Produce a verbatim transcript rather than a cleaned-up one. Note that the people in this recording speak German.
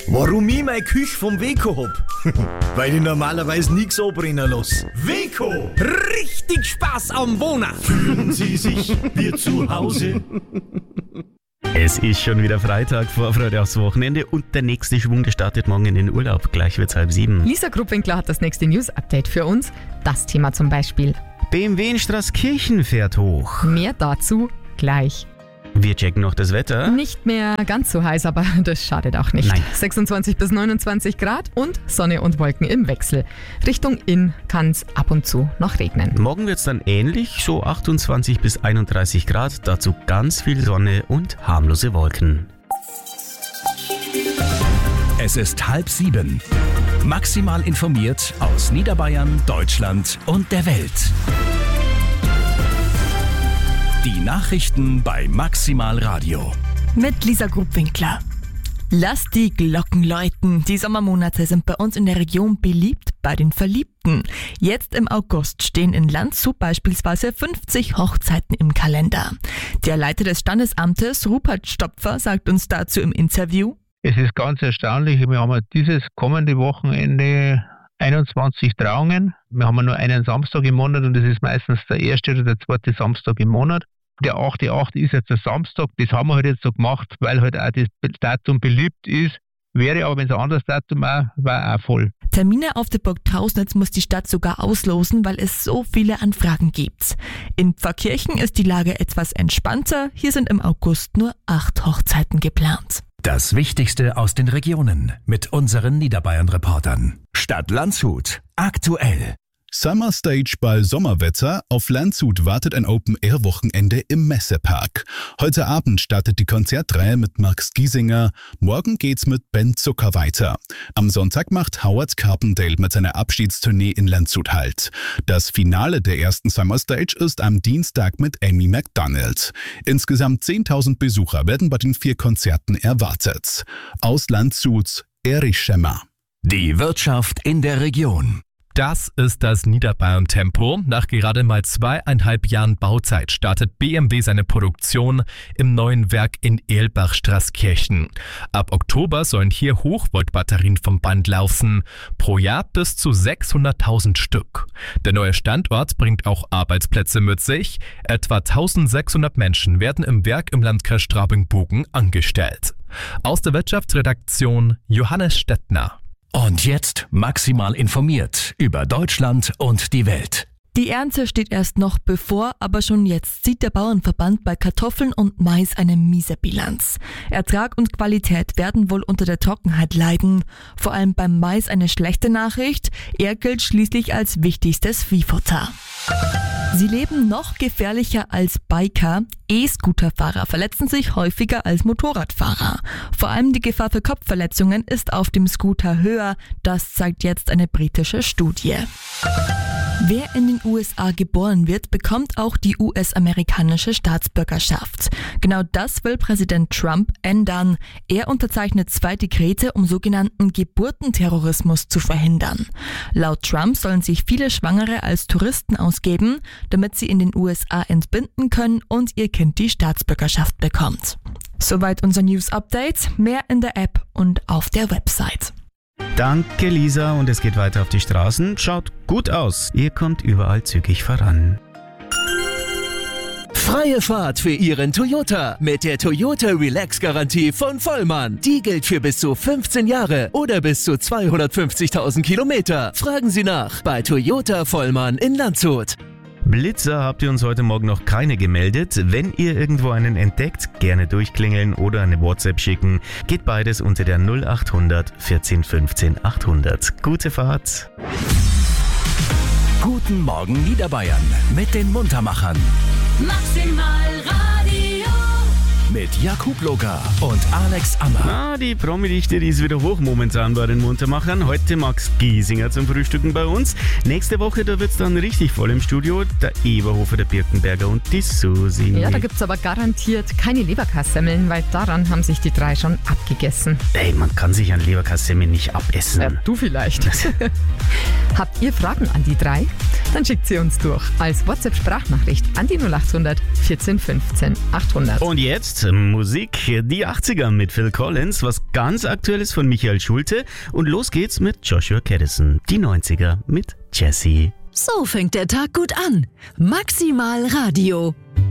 Warum ich meine Küche vom Weco hab? Weil ich normalerweise nichts anbrennen lasse. Weco! Richtig Spaß am Wohnen! Fühlen Sie sich wie zu Hause? Es ist schon wieder Freitag, Vorfreude aufs Wochenende und der nächste Schwung startet morgen in den Urlaub. Gleich wird's halb sieben. Lisa Gruppwinkler hat das nächste News-Update für uns. Das Thema zum Beispiel. B M W in Straßkirchen fährt hoch. Mehr dazu gleich. Wir checken noch das Wetter. Nicht mehr ganz so heiß, aber das schadet auch nicht. Nein. sechsundzwanzig bis neunundzwanzig Grad und Sonne und Wolken im Wechsel. Richtung Inn kann es ab und zu noch regnen. Morgen wird's dann ähnlich, so achtundzwanzig bis einunddreißig Grad, dazu ganz viel Sonne und harmlose Wolken. Es ist halb sieben. Maximal informiert aus Niederbayern, Deutschland und der Welt. Die Nachrichten bei Maximal Radio. Mit Lisa Gruppwinkler. Lass die Glocken läuten. Die Sommermonate sind bei uns in der Region beliebt bei den Verliebten. Jetzt im August stehen in Landshut beispielsweise fünfzig Hochzeiten im Kalender. Der Leiter des Standesamtes, Rupert Stopfer, sagt uns dazu im Interview: Es ist ganz erstaunlich. Wir haben dieses kommende Wochenende einundzwanzig Trauungen. Wir haben nur einen Samstag im Monat und das ist meistens der erste oder der zweite Samstag im Monat. Der achte achte ist jetzt der Samstag. Das haben wir halt jetzt so gemacht, weil halt auch das Datum beliebt ist. Wäre aber, wenn es ein anderes Datum auch, war auch voll. Termine auf der Burg Trausnitz muss die Stadt sogar auslosen, weil es so viele Anfragen gibt. In Pfarrkirchen ist die Lage etwas entspannter. Hier sind im August nur acht Hochzeiten geplant. Das Wichtigste aus den Regionen mit unseren Niederbayern-Reportern. Stadt Landshut. Aktuell. Summer Stage bei Sommerwetter. Auf Landshut wartet ein Open-Air-Wochenende im Messepark. Heute Abend startet die Konzertreihe mit Max Giesinger. Morgen geht's mit Ben Zucker weiter. Am Sonntag macht Howard Carpendale mit seiner Abschiedstournee in Landshut Halt. Das Finale der ersten Summer Stage ist am Dienstag mit Amy Macdonald. Insgesamt zehntausend Besucher werden bei den vier Konzerten erwartet. Aus Landshut, Erich Schemmer. Die Wirtschaft in der Region. Das ist das Niederbayern-Tempo. Nach gerade mal zweieinhalb Jahren Bauzeit startet B M W seine Produktion im neuen Werk in Erlbach-Straßkirchen. Ab Oktober sollen hier Hochvoltbatterien vom Band laufen. Pro Jahr bis zu sechshunderttausend Stück. Der neue Standort bringt auch Arbeitsplätze mit sich. Etwa eintausendsechshundert Menschen werden im Werk im Landkreis Straubing-Bogen angestellt. Aus der Wirtschaftsredaktion Johannes Stettner. Und jetzt maximal informiert über Deutschland und die Welt. Die Ernte steht erst noch bevor, aber schon jetzt sieht der Bauernverband bei Kartoffeln und Mais eine miese Bilanz. Ertrag und Qualität werden wohl unter der Trockenheit leiden. Vor allem beim Mais eine schlechte Nachricht. Er gilt schließlich als wichtigstes Viehfutter. Sie leben noch gefährlicher als Biker. E-Scooter-Fahrer verletzen sich häufiger als Motorradfahrer. Vor allem die Gefahr für Kopfverletzungen ist auf dem Scooter höher. Das zeigt jetzt eine britische Studie. Wer in den U S A geboren wird, bekommt auch die U S-amerikanische Staatsbürgerschaft. Genau das will Präsident Trump ändern. Er unterzeichnet zwei Dekrete, um sogenannten Geburtenterrorismus zu verhindern. Laut Trump sollen sich viele Schwangere als Touristen ausgeben, damit sie in den U S A entbinden können und ihr Kind die Staatsbürgerschaft bekommt. Soweit unser News-Update. Mehr in der App und auf der Website. Danke Lisa und es geht weiter auf die Straßen. Schaut gut aus. Ihr kommt überall zügig voran. Freie Fahrt für Ihren Toyota mit der Toyota Relax Garantie von Vollmann. Die gilt für bis zu fünfzehn Jahre oder bis zu zweihundertfünfzigtausend Kilometer. Fragen Sie nach bei Toyota Vollmann in Landshut. Blitzer habt ihr uns heute Morgen noch keine gemeldet. Wenn ihr irgendwo einen entdeckt, gerne durchklingeln oder eine WhatsApp schicken. Geht beides unter der null acht hundert vierzehn fünfzehn achthundert. Gute Fahrt! Guten Morgen Niederbayern mit den Muntermachern. Maximal Radio. Mit Jakub Loga und Alex Ammer. Ah, die Promi-Dichte, die ist wieder hoch momentan bei den Muntermachern. Heute Max Giesinger zum Frühstücken bei uns. Nächste Woche, da wird's dann richtig voll im Studio. Der Eberhofer, der Birkenberger und die Susi. Ja, da gibt's aber garantiert keine Leberkassemmeln, weil daran haben sich die drei schon abgegessen. Ey, man kann sich an Leberkassemmeln nicht abessen. Ja, du vielleicht. Habt ihr Fragen an die drei? Dann schickt sie uns durch als WhatsApp-Sprachnachricht an die null acht hundert vierzehn fünfzehn achthundert. Und jetzt Jetzt Musik, die achtziger mit Phil Collins, was ganz Aktuelles von Michael Schulte und los geht's mit Joshua Caddison, die neunziger mit Jessie. So fängt der Tag gut an. Maximal Radio.